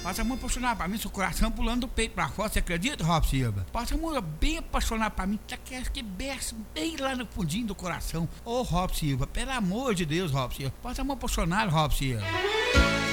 Passa a mão apaixonada pra mim, seu coração pulando do peito pra fora, você acredita, Rob Silva? Passa a mão bem apaixonada pra mim, que desce bem lá no fundinho do coração. Ô, Rob Silva, pelo amor de Deus, Rob Silva. Passa a mão apaixonada, Rob Silva.